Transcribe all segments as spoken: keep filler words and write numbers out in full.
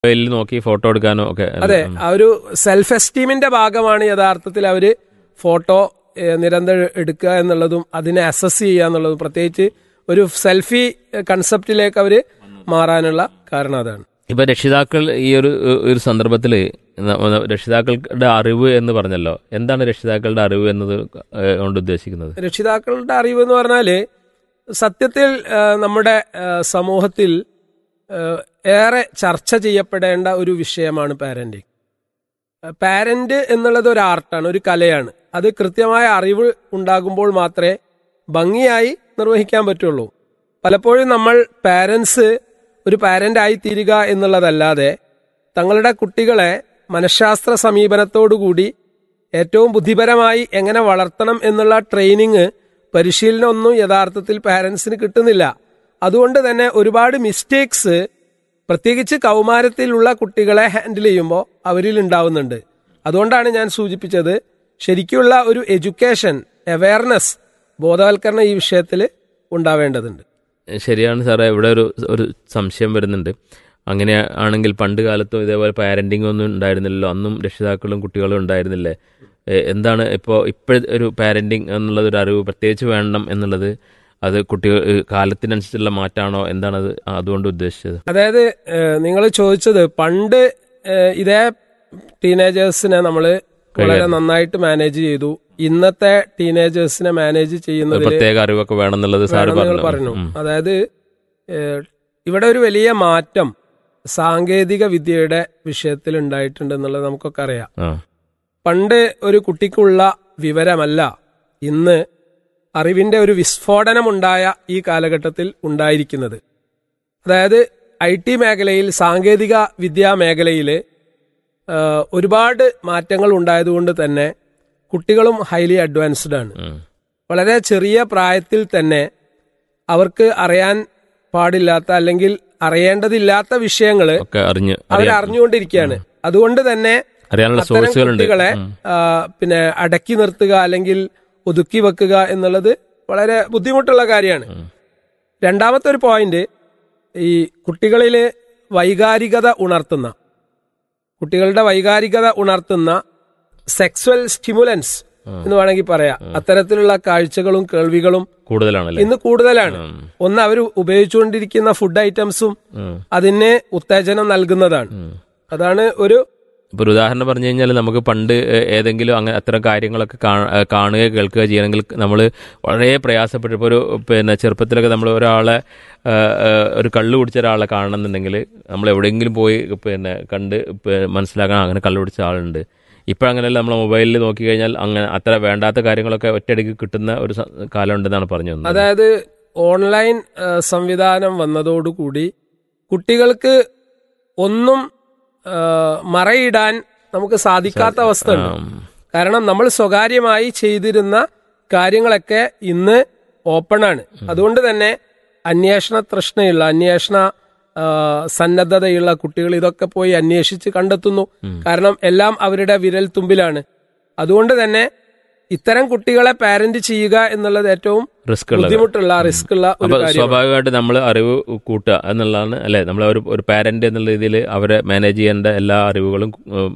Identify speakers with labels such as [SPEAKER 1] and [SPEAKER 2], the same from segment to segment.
[SPEAKER 1] മൊബൈലിൽ നോക്കി ഫോട്ടോ എടുക്കാനോ ഒക്കെ.
[SPEAKER 2] അതെ, ആ ഒരു സെൽഫ് എസ്റ്റീമിന്റെ ഭാഗമാണ് യഥാർത്ഥത്തിൽ അവര് ഫോട്ടോ നിരന്തരം എടുക്കുക എന്നുള്ളതും അതിനെ അസസ് ചെയ്യുക എന്നുള്ളതും. പ്രത്യേകിച്ച് ഒരു സെൽഫി കൺസെപ്റ്റിലേക്ക് അവര് മാറാനുള്ള കാരണം അതാണ്.
[SPEAKER 1] ഇപ്പൊ രക്ഷിതാക്കൾ ഈ ഒരു ഒരു സന്ദർഭത്തിൽ രക്ഷിതാക്കളുടെ അറിവ് എന്ന് പറഞ്ഞല്ലോ, എന്താണ് രക്ഷിതാക്കളുടെ അറിവ് എന്നത് കൊണ്ട് ഉദ്ദേശിക്കുന്നത്?
[SPEAKER 2] രക്ഷിതാക്കളുടെ അറിവ് എന്ന് പറഞ്ഞാല് സത്യത്തിൽ നമ്മുടെ സമൂഹത്തിൽ ഏറെ ചർച്ച ചെയ്യപ്പെടേണ്ട ഒരു വിഷയമാണ് പാരന്റിങ്. പാരന്റ് എന്നുള്ളത് ഒരു ആർട്ടാണ്, ഒരു കലയാണ്. അത് കൃത്യമായ അറിവ് ഉണ്ടാകുമ്പോൾ മാത്രമേ ഭംഗിയായി നിർവഹിക്കാൻ പറ്റുള്ളൂ. പലപ്പോഴും നമ്മൾ പാരന്റ്സ് ഒരു പാരന്റ് ആയി തീരുക എന്നുള്ളതല്ലാതെ തങ്ങളുടെ കുട്ടികളെ മനഃശാസ്ത്ര സമീപനത്തോടുകൂടി ഏറ്റവും ബുദ്ധിപരമായി എങ്ങനെ വളർത്തണം എന്നുള്ള ട്രെയിനിങ്, പരിശീലനമൊന്നും യഥാർത്ഥത്തിൽ പാരന്റ്സിന് കിട്ടുന്നില്ല. അതുകൊണ്ട് തന്നെ ഒരുപാട് മിസ്റ്റേക്സ് പ്രത്യേകിച്ച് കൗമാരത്തിലുള്ള കുട്ടികളെ ഹാൻഡിൽ ചെയ്യുമ്പോൾ അവരിൽ ഉണ്ടാവുന്നുണ്ട്. അതുകൊണ്ടാണ് ഞാൻ സൂചിപ്പിച്ചത്, ശരിക്കുള്ള ഒരു എഡ്യൂക്കേഷൻ, അവയർനെസ്, ബോധവൽക്കരണം ഈ വിഷയത്തിൽ ഉണ്ടാവേണ്ടതുണ്ട്.
[SPEAKER 1] ശരിയാണ് സാറേ. ഇവിടെ ഒരു ഒരു സംശയം വരുന്നുണ്ട്. അങ്ങനെ ആണെങ്കിൽ പണ്ട് കാലത്തും ഇതേപോലെ പാരന്റിംഗ് ഒന്നും ഉണ്ടായിരുന്നില്ലല്ലോ, അന്നും രക്ഷിതാക്കളും കുട്ടികളും ഉണ്ടായിരുന്നില്ലേ? എന്താണ് ഇപ്പോൾ ഇപ്പോഴത്തെ ഒരു പാരന്റിംഗ് എന്നുള്ളത് ഒരു അറിവ് പ്രത്യേകിച്ച് വേണം എന്നുള്ളത്? അത് കുട്ടികൾ കാലത്തിനനുസരിച്ചുള്ള മാറ്റാണോ, എന്താണത് അതുകൊണ്ട് ഉദ്ദേശിച്ചത്?
[SPEAKER 2] അതായത് നിങ്ങൾ ചോദിച്ചത് പണ്ട് ഇതേ ടീനേജേഴ്സിനെ നമ്മൾ വളരെ നന്നായിട്ട് മാനേജ് ചെയ്തു, ഇന്നത്തെ ടീനേജേഴ്സിനെ മാനേജ് ചെയ്യുന്നത്
[SPEAKER 1] പ്രത്യേക അറിവൊക്കെ വേണമെന്നുള്ളത് സാറ്
[SPEAKER 2] പറഞ്ഞു. അതായത് ഇവിടെ ഒരു വലിയ മാറ്റം സാങ്കേതിക വിദ്യയുടെ വിഷയത്തിൽ ഉണ്ടായിട്ടുണ്ട് എന്നുള്ളത് നമുക്കൊക്കെ അറിയാം. പണ്ട് ഒരു കുട്ടിക്കുള്ള വിവരമല്ല ഇന്ന് അറിവിന്റെ ഒരു വിസ്ഫോടനമുണ്ടായ ഈ കാലഘട്ടത്തിൽ ഉണ്ടായിരിക്കുന്നത്. അതായത് ഐ ടി മേഖലയിൽ, സാങ്കേതിക വിദ്യാ മേഖലയിൽ ഒരുപാട് മാറ്റങ്ങൾ ഉണ്ടായതുകൊണ്ട് തന്നെ കുട്ടികളും ഹൈലി അഡ്വാൻസ്ഡ് ആണ്. വളരെ ചെറിയ പ്രായത്തിൽ തന്നെ അവർക്ക് അറിയാൻ പാടില്ലാത്ത അല്ലെങ്കിൽ അറിയേണ്ടതില്ലാത്ത വിഷയങ്ങൾ അവർ അറിഞ്ഞുകൊണ്ടിരിക്കുകയാണ്. അതുകൊണ്ട് തന്നെ കുട്ടികളെ പിന്നെ അടക്കി നിർത്തുക അല്ലെങ്കിൽ ഒതുക്കി വെക്കുക എന്നുള്ളത് വളരെ ബുദ്ധിമുട്ടുള്ള കാര്യമാണ്. രണ്ടാമത്തെ ഒരു പോയിന്റ്, ഈ കുട്ടികളിൽ വൈകാരികത ഉണർത്തുന്ന കുട്ടികളുടെ വൈകാരികത ഉണർത്തുന്ന സെക്സ്വൽ സ്റ്റിമുലൻസ് എന്ന് വേണമെങ്കിൽ പറയാം, അത്തരത്തിലുള്ള കാഴ്ചകളും കേൾവികളും
[SPEAKER 1] കൂടുതലാണ്
[SPEAKER 2] ഇന്ന് കൂടുതലാണ്. ഒന്ന്, അവർ ഉപയോഗിച്ചുകൊണ്ടിരിക്കുന്ന ഫുഡ് ഐറ്റംസും അതിന് ഉത്തേജനം നൽകുന്നതാണ്. അതാണ് ഒരു
[SPEAKER 1] ഇപ്പോൾ ഒരു ഉദാഹരണം പറഞ്ഞു കഴിഞ്ഞാൽ, നമുക്ക് പണ്ട് ഏതെങ്കിലും അങ്ങനെ അത്തരം കാര്യങ്ങളൊക്കെ കാണുക കേൾക്കുക ചെയ്യണമെങ്കിൽ നമ്മൾ വളരെ പ്രയാസപ്പെട്ടു. ഇപ്പോൾ ഒരു പിന്നെ ചെറുപ്പത്തിലൊക്കെ നമ്മൾ ഒരാളെ ഒരു കള്ളു കുടിച്ച ഒരാളെ കാണണമെന്നുണ്ടെങ്കിൽ നമ്മൾ എവിടെയെങ്കിലും പോയി പിന്നെ കണ്ട് മനസ്സിലാക്കാൻ അങ്ങനെ കള്ളു കുടിച്ച ആളുണ്ട്. ഇപ്പോഴങ്ങനെയല്ല, നമ്മൾ മൊബൈലിൽ നോക്കിക്കഴിഞ്ഞാൽ അങ്ങനെ അത്ര വേണ്ടാത്ത കാര്യങ്ങളൊക്കെ ഒറ്റയടിക്ക് കിട്ടുന്ന ഒരു കാലം ഉണ്ടെന്നാണ് പറഞ്ഞു തന്നത്.
[SPEAKER 2] അതായത് ഓൺലൈൻ സംവിധാനം വന്നതോടുകൂടി കുട്ടികൾക്ക് ഒന്നും മറയിടാൻ നമുക്ക് സാധിക്കാത്ത അവസ്ഥ ഉണ്ട്. കാരണം നമ്മൾ സ്വകാര്യമായി ചെയ്തിരുന്ന കാര്യങ്ങളൊക്കെ ഇന്ന് ഓപ്പണാണ്. അതുകൊണ്ട് തന്നെ അന്വേഷണ തൃഷ്ണയുള്ള, അന്വേഷണ സന്നദ്ധതയുള്ള കുട്ടികൾ ഇതൊക്കെ പോയി അന്വേഷിച്ച് കണ്ടെത്തുന്നു. കാരണം എല്ലാം അവരുടെ വിരൽ തുമ്പിലാണ്. അതുകൊണ്ട് തന്നെ ഇത്തരം കുട്ടികളെ പാരന്റ് ചെയ്യുക എന്നുള്ളത് ഏറ്റവും ബുദ്ധിമുട്ടുള്ള, റിസ്ക് ഉള്ള ഒരു കാര്യം.
[SPEAKER 1] സ്വാഭാവികമായിട്ട് നമ്മൾ അറിവ് കൂട്ടുക എന്നുള്ളതാണ് അല്ലെ, നമ്മൾ ഒരു ഒരു പാരന്റ് എന്നുള്ള രീതിയിൽ അവരെ മാനേജ് ചെയ്യേണ്ട എല്ലാ അറിവുകളും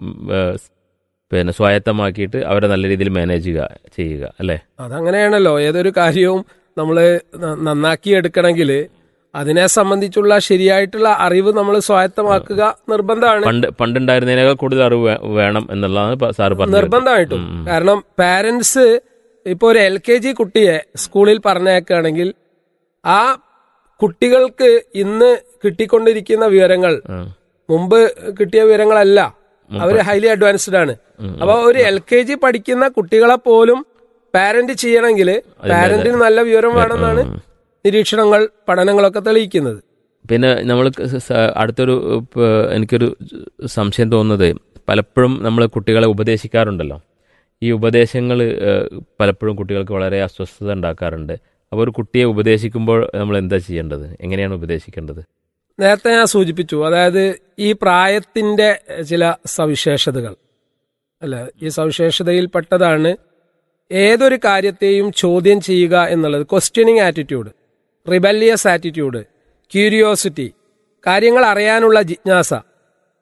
[SPEAKER 1] പിന്നെ സ്വായത്തമാക്കിയിട്ട് അവരെ നല്ല രീതിയിൽ മാനേജ് ചെയ്യുക അല്ലെ.
[SPEAKER 2] അതങ്ങനെയാണല്ലോ, ഏതൊരു കാര്യവും നമ്മൾ നന്നാക്കി എടുക്കണമെങ്കിൽ അതിനെ സംബന്ധിച്ചുള്ള ശരിയായിട്ടുള്ള അറിവ് നമ്മൾ സ്വായത്തമാക്കുക നിർബന്ധമാണ്.
[SPEAKER 1] പണ്ട് പണ്ടുണ്ടായിരുന്നതിനേക്കാൾ കൂടുതൽ അറിവ് വേണം എന്നുള്ളതാണ് സാർ പറഞ്ഞത്.
[SPEAKER 2] നിർബന്ധമായിട്ടും. കാരണം പാരന്റ്സ് ഇപ്പോൾ ഒരു എൽ കെ ജി കുട്ടിയെ സ്കൂളിൽ പറഞ്ഞേക്കുകയാണെങ്കിൽ ആ കുട്ടികൾക്ക് ഇന്ന് കിട്ടിക്കൊണ്ടിരിക്കുന്ന വിവരങ്ങൾ മുമ്പ് കിട്ടിയ വിവരങ്ങളല്ല, അവർ ഹൈലി അഡ്വാൻസ്ഡ് ആണ്. അപ്പൊ ഒരു എൽ കെ ജി പഠിക്കുന്ന കുട്ടികളെ പോലും പാരന്റ് ചെയ്യണമെങ്കിൽ പാരന്റിന് നല്ല വിവരം വേണമെന്നാണ് നിരീക്ഷണങ്ങൾ, പഠനങ്ങളൊക്കെ തെളിയിക്കുന്നത്.
[SPEAKER 1] പിന്നെ നമ്മൾ അടുത്തൊരു എനിക്കൊരു സംശയം തോന്നുന്നത്, പലപ്പോഴും നമ്മൾ കുട്ടികളെ ഉപദേശിക്കാറുണ്ടല്ലോ, ഈ ഉപദേശങ്ങൾ പലപ്പോഴും കുട്ടികൾക്ക് വളരെ അസ്വസ്ഥത ഉണ്ടാക്കാറുണ്ട്. അപ്പോൾ ഒരു കുട്ടിയെ ഉപദേശിക്കുമ്പോൾ നമ്മൾ എന്താ ചെയ്യേണ്ടത്, എങ്ങനെയാണ് ഉപദേശിക്കേണ്ടത്?
[SPEAKER 2] നേരത്തെ ഞാൻ സൂചിപ്പിച്ചു, അതായത് ഈ പ്രായത്തിന്റെ ചില സവിശേഷതകൾ അല്ല, ഈ സവിശേഷതയിൽപ്പെട്ടതാണ് ഏതൊരു കാര്യത്തെയും ചോദ്യം ചെയ്യുക എന്നുള്ളത്. Questioning attitude, rebellious attitude, curiosity, കാര്യങ്ങൾ അറിയാനുള്ള ജിജ്ഞാസ,